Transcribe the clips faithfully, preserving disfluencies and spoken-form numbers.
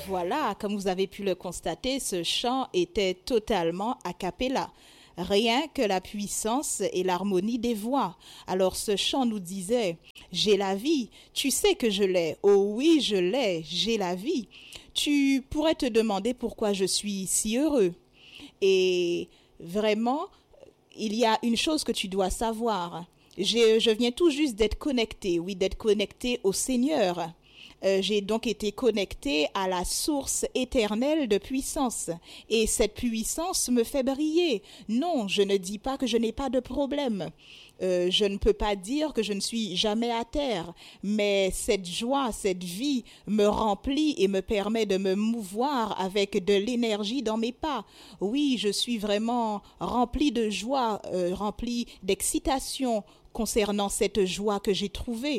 voilà, comme vous avez pu le constater, ce chant était totalement a cappella. Rien que la puissance et l'harmonie des voix. Alors ce chant nous disait, j'ai la vie, tu sais que je l'ai, oh oui je l'ai, j'ai la vie. Tu pourrais te demander pourquoi je suis si heureux. Et vraiment, il y a une chose que tu dois savoir. J'ai- je viens tout juste d'être connecté, oui, d'être connecté au Seigneur. Euh, j'ai donc été connecté à la source éternelle de puissance. Et cette puissance me fait briller. Non, je ne dis pas que je n'ai pas de problème. Euh, je ne peux pas dire que je ne suis jamais à terre. Mais cette joie, cette vie me remplit et me permet de me mouvoir avec de l'énergie dans mes pas. Oui, je suis vraiment rempli de joie, euh, rempli d'excitation concernant cette joie que j'ai trouvée.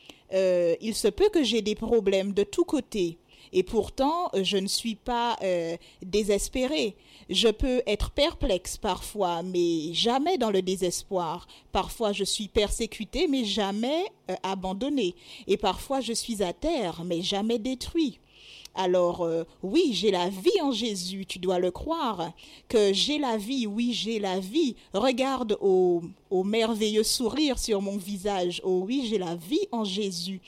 Euh, il se peut que j'ai des problèmes de tous côtés. Et pourtant, je ne suis pas euh, désespérée. Je peux être perplexe parfois, mais jamais dans le désespoir. Parfois, je suis persécutée, mais jamais euh, abandonnée. Et parfois, je suis à terre, mais jamais détruite. Alors, euh, oui, j'ai la vie en Jésus, tu dois le croire. Que j'ai la vie, oui, j'ai la vie. Regarde au, au merveilleux sourire sur mon visage. Oh oui, j'ai la vie en Jésus.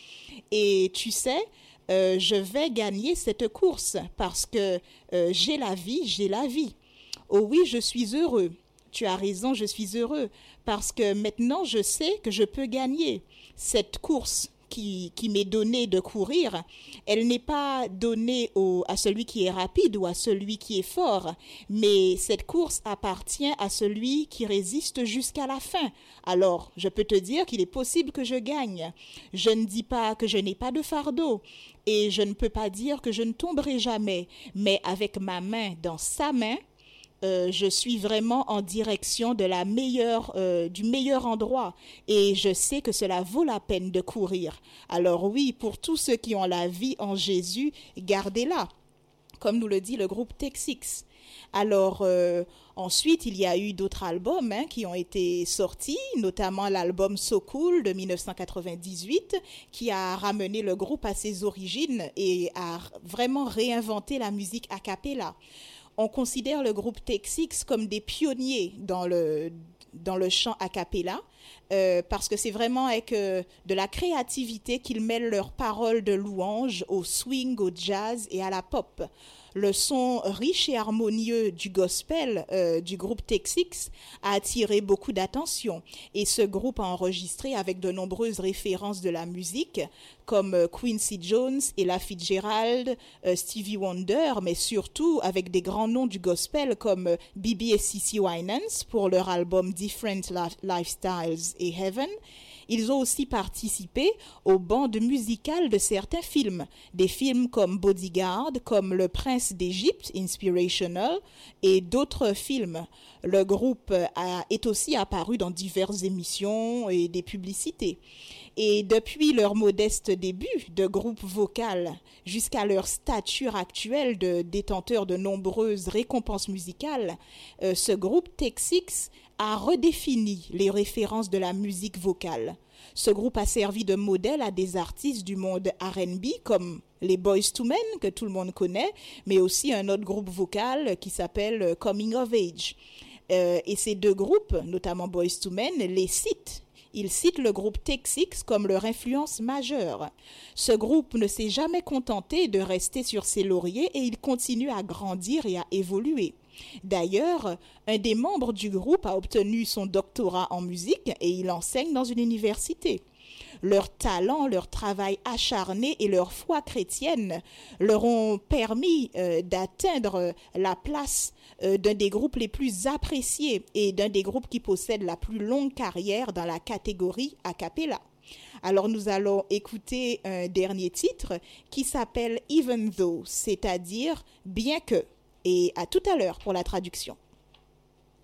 Et tu sais, euh, je vais gagner cette course parce que euh, j'ai la vie, j'ai la vie. Oh oui, je suis heureux. Tu as raison, je suis heureux parce que maintenant je sais que je peux gagner cette course qui, qui m'est donnée de courir. Elle n'est pas donnée au, à celui qui est rapide ou à celui qui est fort, mais cette course appartient à celui qui résiste jusqu'à la fin. Alors, je peux te dire qu'il est possible que je gagne. Je ne dis pas que je n'ai pas de fardeau et je ne peux pas dire que je ne tomberai jamais, mais avec ma main dans sa main, euh, je suis vraiment en direction de la meilleure, euh, du meilleur endroit et je sais que cela vaut la peine de courir. Alors oui, pour tous ceux qui ont la vie en Jésus, gardez-la, comme nous le dit le groupe Texix. Alors euh, ensuite, il y a eu d'autres albums hein, qui ont été sortis, notamment l'album So Cool de dix-neuf cent quatre-vingt-dix-huit, qui a ramené le groupe à ses origines et a vraiment réinventé la musique a cappella. On considère le groupe Texix comme des pionniers dans le, dans le chant a cappella, euh, parce que c'est vraiment avec euh, de la créativité qu'ils mêlent leurs paroles de louange au swing, au jazz et à la pop. Le son riche et harmonieux du gospel euh, du groupe Texix a attiré beaucoup d'attention et ce groupe a enregistré avec de nombreuses références de la musique comme euh, Quincy Jones, Ella Fitzgerald, euh, Stevie Wonder, mais surtout avec des grands noms du gospel comme euh, B B et C C Winans pour leur album Different Lif- Lifestyles et Heaven. Ils ont aussi participé aux bandes musicales de certains films, des films comme Bodyguard, comme Le Prince d'Égypte, Inspirational, et d'autres films. Le groupe a, est aussi apparu dans diverses émissions et des publicités. Et depuis leur modeste début de groupe vocal jusqu'à leur stature actuelle de détenteur de nombreuses récompenses musicales, euh, ce groupe Texix a redéfini les références de la musique vocale. Ce groupe a servi de modèle à des artistes du monde R and B comme les Boyz two Men, que tout le monde connaît, mais aussi un autre groupe vocal qui s'appelle Coming of Age. Euh, et ces deux groupes, notamment Boyz two Men, les citent. Ils citent le groupe Texix comme leur influence majeure. Ce groupe ne s'est jamais contenté de rester sur ses lauriers et il continue à grandir et à évoluer. D'ailleurs, un des membres du groupe a obtenu son doctorat en musique et il enseigne dans une université. Leur talent, leur travail acharné et leur foi chrétienne leur ont permis euh, d'atteindre la place euh, d'un des groupes les plus appréciés et d'un des groupes qui possède la plus longue carrière dans la catégorie a cappella. Alors nous allons écouter un dernier titre qui s'appelle Even Though, c'est-à-dire bien que. Et à tout à l'heure pour la traduction.